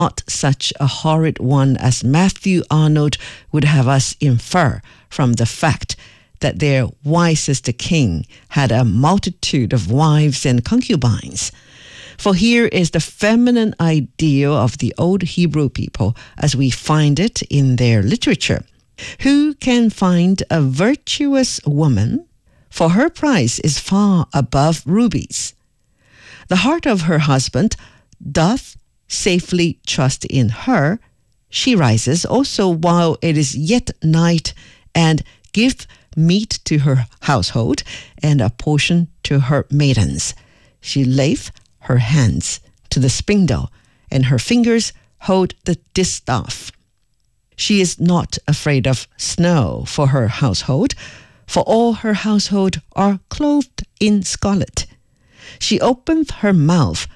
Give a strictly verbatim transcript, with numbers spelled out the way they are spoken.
not such a horrid one as Matthew Arnold would have us infer from the fact that their wisest king had a multitude of wives and concubines. For here is the feminine ideal of the old Hebrew people as we find it in their literature. Who can find a virtuous woman? For her price is far above rubies. The heart of her husband doth safely trust in her. She rises also while it is yet night, and giveth meat to her household, and a portion to her maidens. She layeth her hands to the spindle, and her fingers hold the distaff. She is not afraid of snow for her household, for all her household are clothed in scarlet. She openeth her mouth